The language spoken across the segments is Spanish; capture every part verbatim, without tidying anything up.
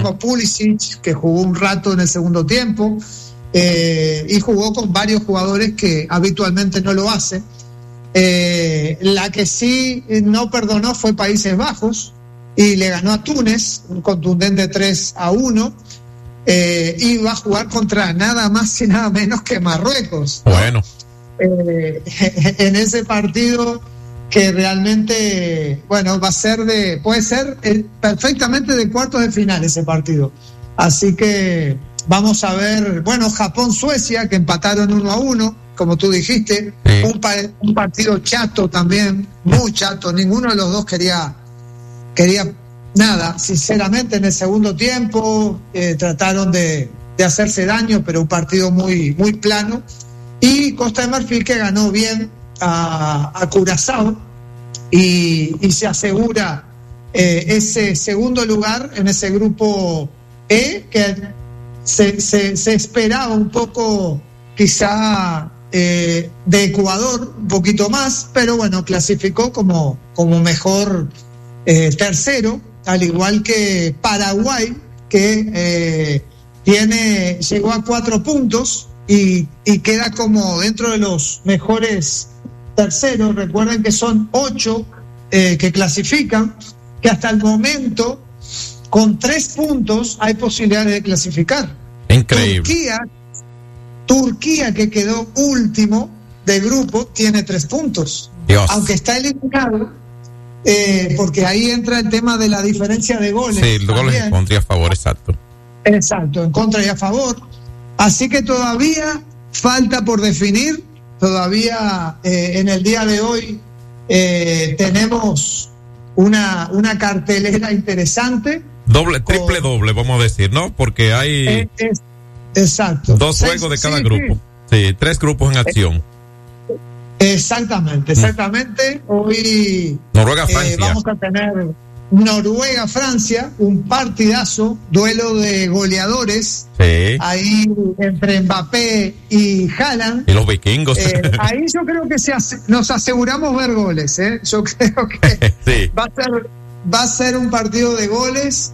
mismo Pulisic, que jugó un rato en el segundo tiempo, eh, y jugó con varios jugadores que habitualmente no lo hace. Eh, la que sí no perdonó fue Países Bajos y le ganó a Túnez, un contundente tres a uno, eh, y va a jugar contra nada más y nada menos que Marruecos, ¿no? Bueno. Eh, en ese partido que realmente, bueno, va a ser de, puede ser eh, perfectamente de cuartos de final ese partido. Así que vamos a ver, bueno, Japón-Suecia, que empataron uno a uno, como tú dijiste, sí. un, pa- un partido chato también, muy chato, ninguno de los dos quería, quería nada, sinceramente. En el segundo tiempo eh, trataron de, de hacerse daño, pero un partido muy, muy plano. Y Costa de Marfil, que ganó bien a, a Curazao y, y se asegura eh, ese segundo lugar en ese grupo E, que se, se, se esperaba un poco quizá eh, de Ecuador, un poquito más, pero bueno, clasificó como, como mejor eh, tercero, al igual que Paraguay, que eh, tiene, llegó a cuatro puntos y, y queda como dentro de los mejores terceros. Recuerden que son ocho eh, que clasifican, que hasta el momento con tres puntos hay posibilidades de clasificar. Increíble. Turquía, Turquía que quedó último del grupo, tiene tres puntos. Dios. Aunque está eliminado, eh, porque ahí entra el tema de la diferencia de goles. Sí, el goles en contra y a favor, exacto. Exacto, en contra y a favor. Así que todavía falta por definir, todavía eh, en el día de hoy eh, tenemos una, una cartelera interesante. Doble, triple con, doble, vamos a decir, ¿no? Porque hay eh, es, exacto. dos Seis, juegos de cada sí, grupo. Sí. sí, tres grupos en acción. Exactamente, exactamente. Hoy Noruega-Francia. Eh, vamos a tener Noruega-Francia, un partidazo, duelo de goleadores. Sí. Ahí entre Mbappé y Haaland. Y los vikingos. Eh, ahí yo creo que se hace, nos aseguramos ver goles, ¿eh? Yo creo que sí. va a ser, va a ser un partido de goles.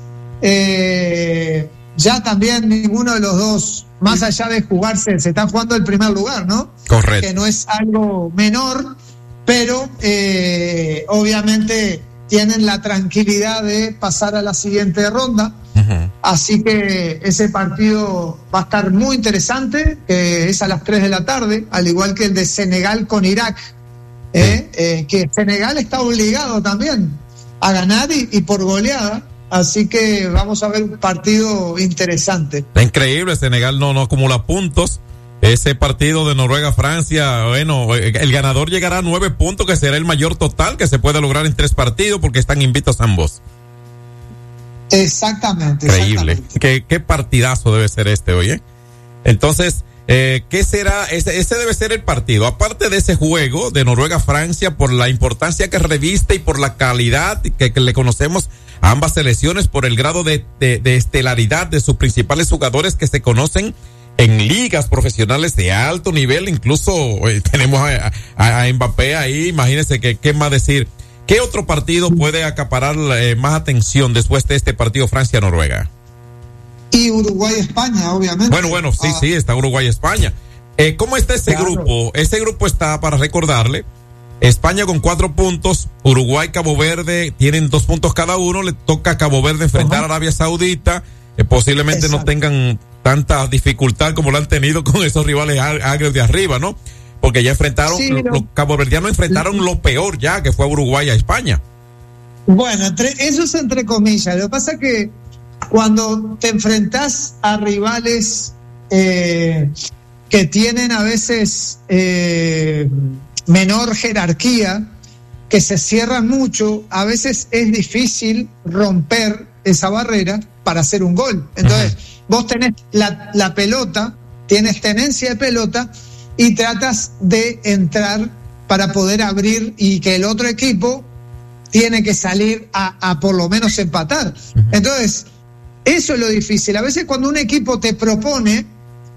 Eh, ya también ninguno de los dos, más allá de jugarse, se está jugando el primer lugar, ¿no? Correcto. Que no es algo menor, pero eh, obviamente tienen la tranquilidad de pasar a la siguiente ronda. Uh-huh. Así que ese partido va a estar muy interesante, que es a las tres de la tarde, al igual que el de Senegal con Irak, ¿eh? Sí. Eh, que Senegal está obligado también a ganar y, y por goleada. Así que vamos a ver un partido interesante. Increíble, Senegal no, no acumula puntos. Ese partido de Noruega-Francia, bueno, el ganador llegará a nueve puntos, que será el mayor total que se puede lograr en tres partidos, porque están invictos ambos. Exactamente. Increíble. Exactamente. ¿Qué, qué partidazo debe ser este hoy, ¿eh? Entonces, eh, ¿qué será? Ese, ese debe ser el partido. Aparte de ese juego de Noruega-Francia, por la importancia que reviste y por la calidad que, que le conocemos a ambas selecciones, por el grado de, de, de estelaridad de sus principales jugadores que se conocen en ligas profesionales de alto nivel, incluso eh, tenemos a, a, a Mbappé ahí. Imagínense que, qué más decir. ¿Qué otro partido puede acaparar eh, más atención después de este partido Francia-Noruega? Y Uruguay-España, obviamente. Bueno, bueno, sí, ah. sí, está Uruguay-España. Eh, ¿Cómo está ese claro. grupo? Ese grupo está, para recordarle, España con cuatro puntos, Uruguay, Cabo Verde tienen dos puntos cada uno, le toca a Cabo Verde enfrentar uh-huh. a Arabia Saudita, eh, posiblemente Exacto. no tengan tanta dificultad como lo han tenido con esos rivales agrios de arriba, ¿no? Porque ya enfrentaron, sí, no. los caboverdianos enfrentaron lo peor ya, que fue a Uruguay a España. Bueno, entre, eso es entre comillas. Lo que pasa es que cuando te enfrentas a rivales eh, que tienen a veces eh, menor jerarquía, que se cierran mucho, a veces es difícil romper esa barrera para hacer un gol. Entonces, uh-huh. vos tenés la, la pelota, tienes tenencia de pelota y tratas de entrar para poder abrir, y que el otro equipo tiene que salir a, a por lo menos empatar. Uh-huh. Entonces, eso es lo difícil. A veces cuando un equipo te propone,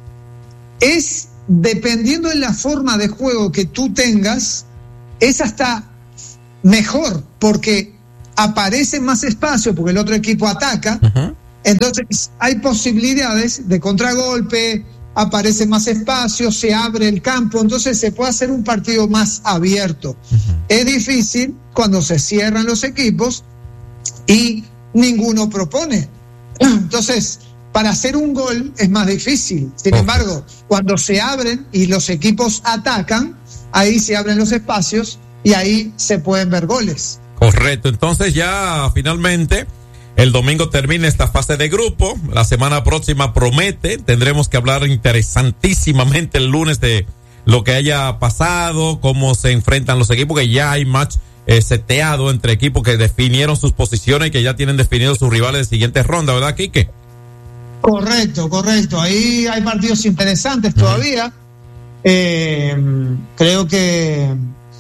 es dependiendo de la forma de juego que tú tengas, es hasta mejor, porque aparece más espacio, porque el otro equipo ataca, uh-huh. Entonces hay posibilidades de contragolpe, aparece más espacio, se abre el campo, entonces se puede hacer un partido más abierto. Uh-huh. Es difícil cuando se cierran los equipos y ninguno propone. Entonces, para hacer un gol es más difícil. Sin okay. embargo, cuando se abren y los equipos atacan, ahí se abren los espacios y ahí se pueden ver goles. Correcto. Entonces ya finalmente el domingo termina esta fase de grupo. La semana próxima promete. Tendremos que hablar interesantísimamente el lunes de lo que haya pasado, cómo se enfrentan los equipos, que ya hay match eh, seteado entre equipos que definieron sus posiciones y que ya tienen definidos sus rivales de siguiente ronda, ¿verdad, Quique? Correcto, correcto. Ahí hay partidos interesantes todavía. Uh-huh. Eh, creo que,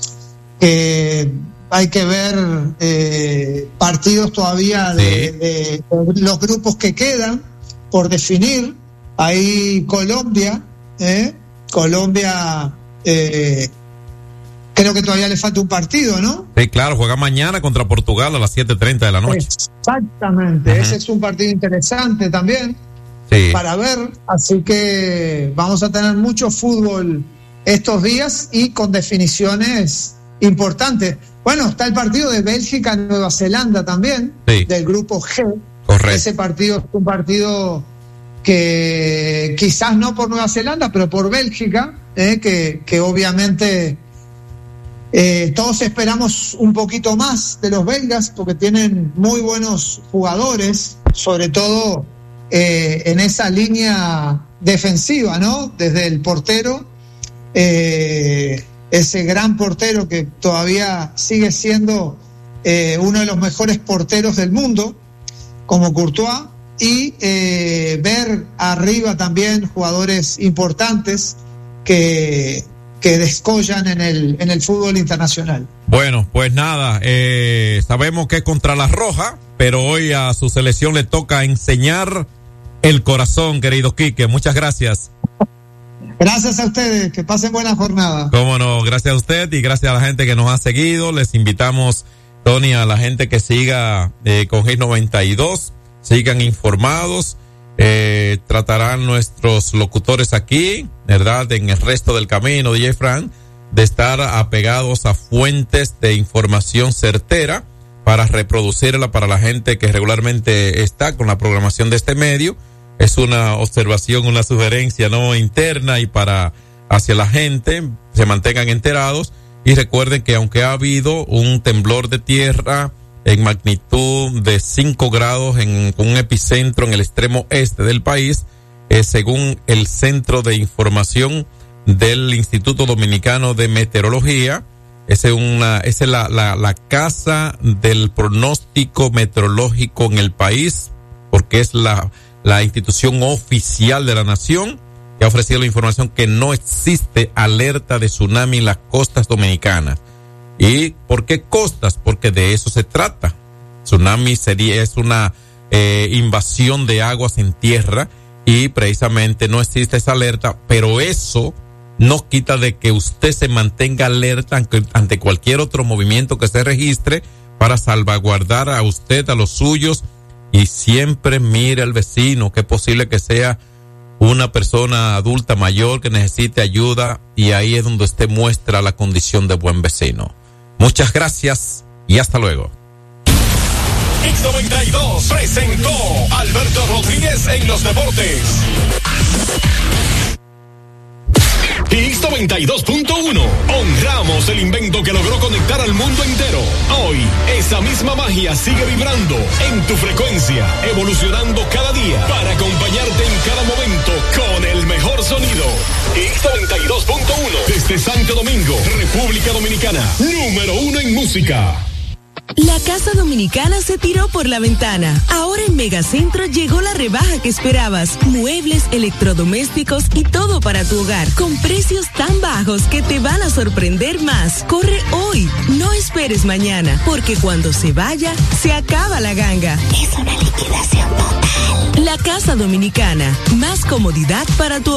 que hay que ver eh, partidos todavía de, sí. de, de los grupos que quedan por definir. Ahí Colombia, eh, Colombia, eh, creo que todavía le falta un partido, ¿no? Sí, claro, juega mañana contra Portugal a las siete treinta de la noche. Exactamente, uh-huh. Ese es un partido interesante también. Sí. Para ver, así que vamos a tener mucho fútbol estos días y con definiciones importantes. Bueno, está el partido de Bélgica-Nueva Zelanda también, sí. Del grupo G. Correcto. Ese partido es un partido que quizás no por Nueva Zelanda, pero por Bélgica, eh, que, que obviamente eh, todos esperamos un poquito más de los belgas porque tienen muy buenos jugadores, sobre todo Eh, en esa línea defensiva, ¿no? Desde el portero, eh, ese gran portero que todavía sigue siendo eh, uno de los mejores porteros del mundo, como Courtois, y eh, ver arriba también jugadores importantes que, que descollan en el, en el fútbol internacional. Bueno, pues nada, eh, sabemos que es contra la Roja, pero hoy a su selección le toca enseñar el corazón, querido Quique. Muchas gracias. Gracias a ustedes, que pasen buena jornada. Cómo no, gracias a usted y gracias a la gente que nos ha seguido. Les invitamos, Tony, a la gente que siga eh, con Hit noventa y dos, sigan informados, eh, tratarán nuestros locutores aquí, ¿verdad? En el resto del camino, D J Fran, de estar apegados a fuentes de información certera para reproducirla para la gente que regularmente está con la programación de este medio. Es una observación, una sugerencia no interna y para hacia la gente, se mantengan enterados y recuerden que aunque ha habido un temblor de tierra en magnitud de cinco grados en un epicentro en el extremo este del país, eh, según el Centro de Información del Instituto Dominicano de Meteorología, esa es una, esa es la, la, la casa del pronóstico meteorológico en el país, porque es la la institución oficial de la nación que ha ofrecido la información que no existe alerta de tsunami en las costas dominicanas. ¿Y por qué costas? Porque de eso se trata. Tsunami sería, es una eh, invasión de aguas en tierra y precisamente no existe esa alerta, pero eso no quita de que usted se mantenga alerta ante, ante cualquier otro movimiento que se registre para salvaguardar a usted, a los suyos. Y siempre mire al vecino, que es posible que sea una persona adulta mayor que necesite ayuda, y ahí es donde usted muestra la condición de buen vecino. Muchas gracias y hasta luego. X noventa y dos presentó Alberto Rodríguez en los deportes. X noventa y dos punto uno. Honramos el invento que logró conectar al mundo entero. Hoy, esa misma magia sigue vibrando en tu frecuencia, evolucionando cada día para acompañarte en cada momento con el mejor sonido. X noventa y dos punto uno. Desde Santo Domingo, República Dominicana. Número uno en música. La Casa Dominicana se tiró por la ventana. Ahora en Megacentro llegó la rebaja que esperabas. Muebles, electrodomésticos y todo para tu hogar. Con precios tan bajos que te van a sorprender más. Corre hoy, no esperes mañana, porque cuando se vaya, se acaba la ganga. Es una liquidación total. La Casa Dominicana, más comodidad para tu